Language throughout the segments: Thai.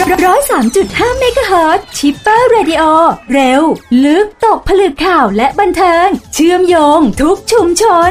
103.5 เมกะเฮิรตซ์ชิปเปอร์เรดิโอเร็วลึกตกผลึกข่าวและบันเทิงเชื่อมโยงทุกชุมชน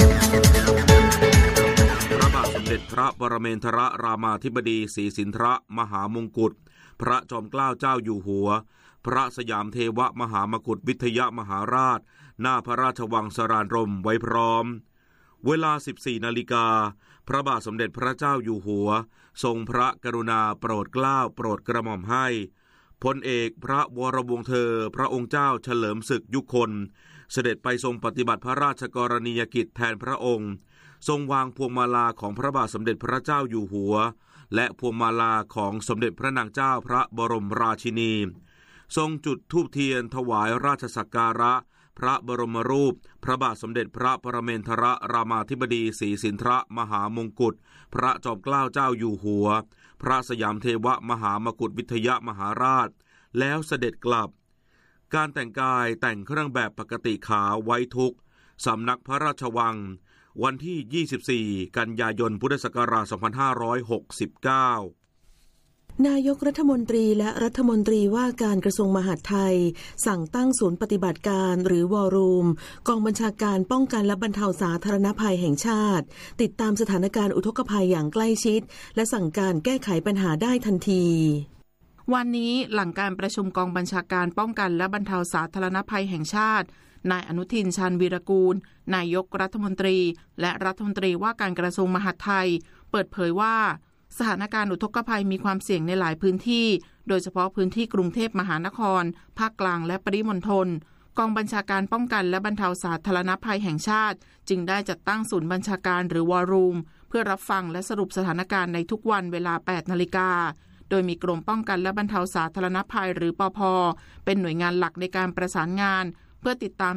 พระบาทสมเด็จพระปรเมนทรรามาธิบดีศรีสินธรมหามงกุฎพระจอมเกล้าเจ้าอยู่หัวพระสยามเทวมหามกุฏวิทยมหาราชหน้าพระราชวังสรานรมไว้พร้อมเวลา 14 นาฬิกาพระบาทสมเด็จพระเจ้าอยู่หัวทรงพระกรุณาโปรดเกล้าโปรดกระหม่อมให้พลเอกพระวรวงศ์เธอพระองค์เจ้าเฉลิมศึกยุคลเสด็จไปทรงปฏิบัติพระราชกรณียกิจแทนพระองค์ทรงวางพวงมาลาของพระบาทสมเด็จพระเจ้าอยู่หัวและพวงมาลาของสมเด็จพระนางเจ้าพระบรมราชินีทรงจุดธูปเทียนถวายราชสักการะพระบรมรูปพระบาทสมเด็จพระปรเมนทรรามาธิบดีศรีสินธรมหามงกุฎพระจอมเกล้าเจ้าอยู่หัวพระสยามเทวมหามกุฏวิทยมหาราชแล้วเสด็จกลับการแต่งกายแต่งเครื่องแบบปกติขาวไว้ทุกสำนักพระราชวังวันที่ 24 กันยายน พุทธศักราช 2569 นายกรัฐมนตรีและรัฐมนตรีว่าการกระทรวงมหาดไทยสั่งตั้งศูนย์ปฏิบัติการหรือวอรูมกองบัญชาการป้องกันและบรรเทาสาธารณภัยแห่งชาติติดตามสถานการณ์อุทกภัยอย่างใกล้ชิดและสั่งการแก้ไขปัญหาได้ทันทีวันนี้หลังการประชุมกองบัญชาการป้องกันและบรรเทาสาธารณภัยแห่งชาตินายอนุทินชาญวีรกูลนายกรัฐมนตรีและรัฐมนตรีว่าการกระทรวงมหาดไทยเปิดเผยว่าสถานการณ์อุทกภัยมีความเสี่ยงในหลายพื้นที่โดยเฉพาะพื้นที่กรุงเทพมหานครภาคกลางและปริมณฑลกองบัญชาการป้องกันและบรรเทาสาธารณภัยแห่งชาติจึงได้จัดตั้งศูนย์บัญชาการหรือวอรูมเพื่อรับฟังและสรุปสถานการณ์ในทุกวันเวลา 8 นาฬิกาโดยมีกรมป้องกันและบรรเทาสาธารณภัยหรือปภ.เป็นหน่วยงานหลักในการประสานงานเพื่อติดตาม